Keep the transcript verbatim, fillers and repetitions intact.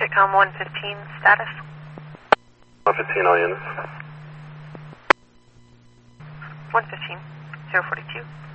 Pacific Com one fifteen, status. one fifteen, all units. one fifteen, zero forty-two.